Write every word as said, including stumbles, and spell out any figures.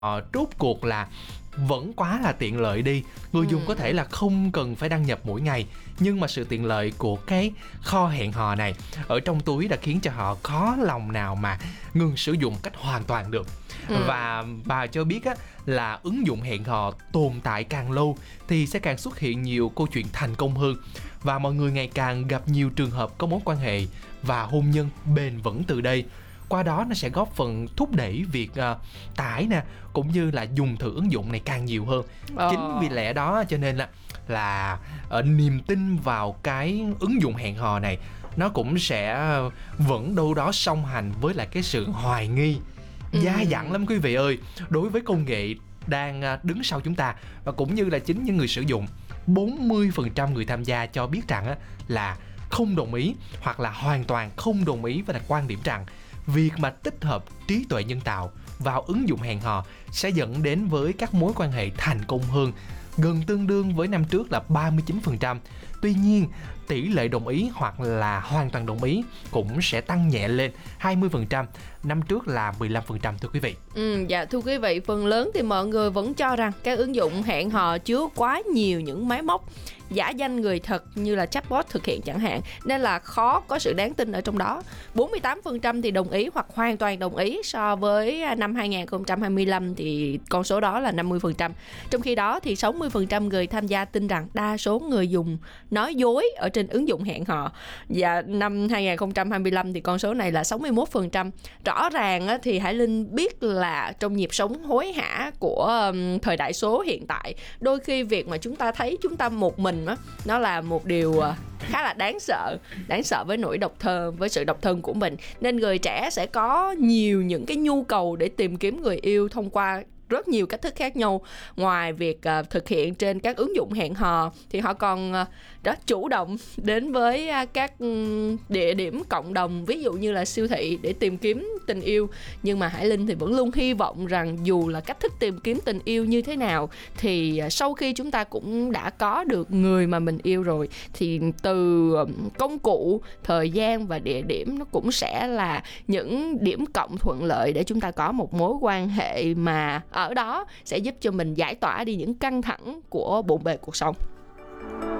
Ờ, rốt cuộc là vẫn quá là tiện lợi đi. Người dùng có Ừm. thể là không cần phải đăng nhập mỗi ngày, nhưng mà sự tiện lợi của cái kho hẹn hò này ở trong túi đã khiến cho họ khó lòng nào mà ngừng sử dụng cách hoàn toàn được. Ừm. Và bà cho biết á, là ứng dụng hẹn hò tồn tại càng lâu thì sẽ càng xuất hiện nhiều câu chuyện thành công hơn, và mọi người ngày càng gặp nhiều trường hợp có mối quan hệ và hôn nhân bền vững từ đây. Qua đó nó sẽ góp phần thúc đẩy việc uh, tải nè, cũng như là dùng thử ứng dụng này càng nhiều hơn. Ờ. Chính vì lẽ đó cho nên là là uh, niềm tin vào cái ứng dụng hẹn hò này nó cũng sẽ vẫn đâu đó song hành với lại cái sự hoài nghi, dai Ừm. dẳng lắm quý vị ơi, đối với công nghệ đang uh, đứng sau chúng ta, và cũng như là chính những người sử dụng. bốn mươi phần trăm người tham gia cho biết rằng á, là không đồng ý hoặc là hoàn toàn không đồng ý với là quan điểm rằng việc mà tích hợp trí tuệ nhân tạo vào ứng dụng hẹn hò sẽ dẫn đến với các mối quan hệ thành công hơn, gần tương đương với năm trước là ba mươi chín phần trăm. Tuy nhiên, tỷ lệ đồng ý hoặc là hoàn toàn đồng ý cũng sẽ tăng nhẹ lên hai mươi phần trăm, năm trước là mười lăm phần trăm thưa quý vị. Ừ, dạ thưa quý vị, phần lớn thì mọi người vẫn cho rằng các ứng dụng hẹn hò chứa quá nhiều những máy móc giả danh người thật như là chatbot thực hiện chẳng hạn, nên là khó có sự đáng tin ở trong đó. bốn mươi tám phần trăm thì đồng ý hoặc hoàn toàn đồng ý, so với năm hai không hai lăm thì con số đó là năm mươi phần trăm. Trong khi đó thì sáu mươi phần trăm người tham gia tin rằng đa số người dùng nói dối ở trên ứng dụng hẹn hò. Và năm hai không hai lăm thì con số này là sáu mươi mốt phần trăm. Rõ ràng thì Hải Linh biết là trong nhịp sống hối hả của thời đại số hiện tại, đôi khi việc mà chúng ta thấy chúng ta một mình đó, nó là một điều khá là đáng sợ, đáng sợ với nỗi độc thân, với sự độc thân của mình. Nên người trẻ sẽ có nhiều những cái nhu cầu để tìm kiếm người yêu thông qua rất nhiều cách thức khác nhau. Ngoài việc uh, thực hiện trên các ứng dụng hẹn hò thì họ còn uh, rất chủ động đến với uh, các um, địa điểm cộng đồng, ví dụ như là siêu thị, để tìm kiếm tình yêu. Nhưng mà Hải Linh thì vẫn luôn hy vọng rằng dù là cách thức tìm kiếm tình yêu như thế nào thì uh, sau khi chúng ta cũng đã có được người mà mình yêu rồi, thì từ um, công cụ, thời gian và địa điểm nó cũng sẽ là những điểm cộng thuận lợi để chúng ta có một mối quan hệ mà ở đó sẽ giúp cho mình giải tỏa đi những căng thẳng của bộn bề cuộc sống.